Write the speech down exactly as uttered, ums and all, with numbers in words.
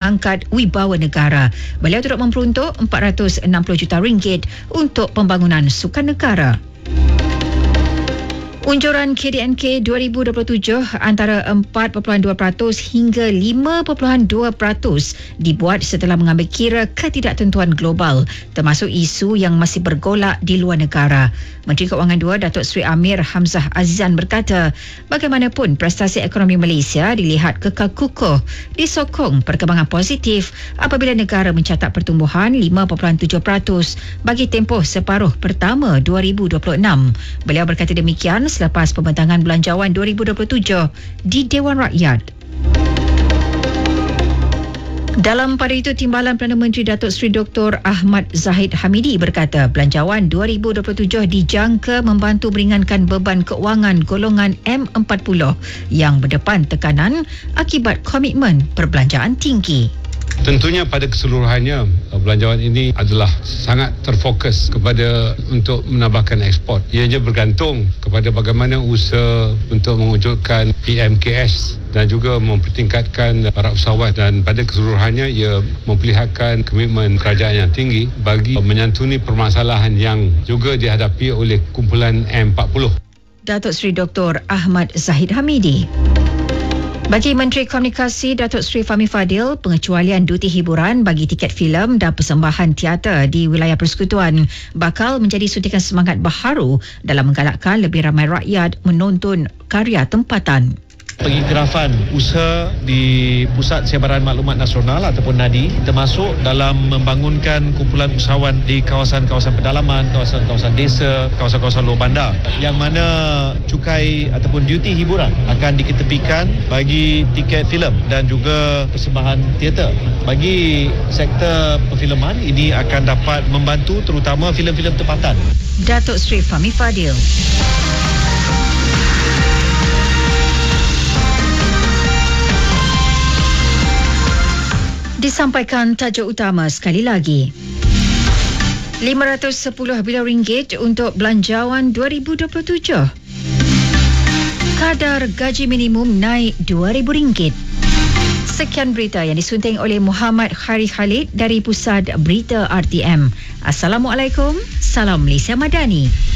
mengangkat wibawa negara. Beliau turut memperuntuk empat ratus enam puluh juta ringgit untuk pembangunan sukan negara. Unjuran K D N K dua ribu dua puluh tujuh antara empat perpuluhan dua peratus hingga lima perpuluhan dua peratus dibuat setelah mengambil kira ketidaktentuan global, termasuk isu yang masih bergolak di luar negara. Menteri Keuangan dua Datuk Seri Amir Hamzah Azizan berkata, bagaimanapun prestasi ekonomi Malaysia dilihat kekal kukuh, disokong perkembangan positif apabila negara mencatat pertumbuhan lima perpuluhan tujuh peratus bagi tempoh separuh pertama dua ribu dua puluh enam. Beliau berkata demikian selepas pembentangan Belanjawan dua ribu dua puluh tujuh di Dewan Rakyat. Dalam pada itu, Timbalan Perdana Menteri Datuk Seri Doktor Ahmad Zahid Hamidi berkata Belanjawan dua ribu dua puluh tujuh dijangka membantu meringankan beban keuangan golongan M empat puluh yang berdepan tekanan akibat komitmen perbelanjaan tinggi. Tentunya pada keseluruhannya belanjawan ini adalah sangat terfokus kepada untuk menambahkan ekspor. Ianya bergantung kepada bagaimana usaha untuk mewujudkan P M K S dan juga mempertingkatkan para usahawan, dan pada keseluruhannya ia memperlihatkan komitmen kerajaan yang tinggi bagi menyantuni permasalahan yang juga dihadapi oleh kumpulan M empat puluh. Datuk Seri Doktor Ahmad Zahid Hamidi. Bagi Menteri Komunikasi Datuk Seri Fahmi Fadil, pengecualian duti hiburan bagi tiket filem dan persembahan teater di wilayah persekutuan bakal menjadi suntikan semangat baharu dalam menggalakkan lebih ramai rakyat menonton karya tempatan. Pengiktirafan usaha di Pusat Sebaran Maklumat Nasional ataupun NADI termasuk dalam membangunkan kumpulan usahawan di kawasan-kawasan pedalaman, kawasan-kawasan desa, kawasan-kawasan luar bandar, yang mana cukai ataupun duti hiburan akan diketepikan bagi tiket filem dan juga persembahan teater. Bagi sektor perfilman, ini akan dapat membantu terutama filem-filem tempatan. Datuk Seri Fahmi Fadil. Disampaikan tajuk utama sekali lagi. lima ratus sepuluh bilion ringgit untuk Belanjawan dua ribu dua puluh tujuh. Kadar gaji minimum naik dua ribu ringgit. Sekian berita yang disunting oleh Muhammad Khari Khalid dari Pusat Berita R T M. Assalamualaikum, salam Malaysia Madani.